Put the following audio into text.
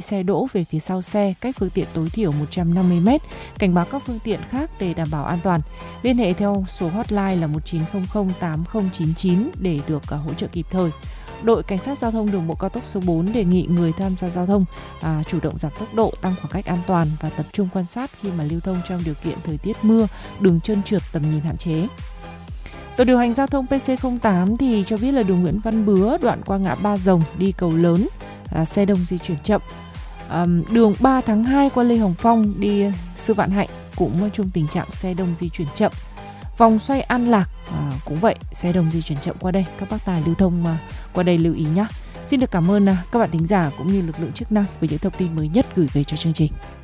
xe đỗ về phía sau xe, cách phương tiện tối thiểu 150 m, cảnh báo các phương tiện khác để đảm bảo an toàn. Liên hệ theo số hotline là 1900 8099 để được hỗ trợ kịp thời. Đội Cảnh sát Giao thông Đường bộ cao tốc số 4 đề nghị người tham gia giao thông chủ động giảm tốc độ, tăng khoảng cách an toàn và tập trung quan sát khi mà lưu thông trong điều kiện thời tiết mưa, đường trơn trượt, tầm nhìn hạn chế. Tổ điều hành giao thông PC08 thì cho biết là đường Nguyễn Văn Bứa đoạn qua ngã Ba Rồng đi Cầu Lớn, xe đông di chuyển chậm. Đường 3 tháng 2 qua Lê Hồng Phong đi Sư Vạn Hạnh cũng chung tình trạng xe đông di chuyển chậm. Vòng xoay An Lạc cũng vậy, xe đông di chuyển chậm qua đây. Các bác tài lưu thông qua đây lưu ý nhé. Xin được cảm ơn các bạn thính giả cũng như lực lượng chức năng với những thông tin mới nhất gửi về cho chương trình.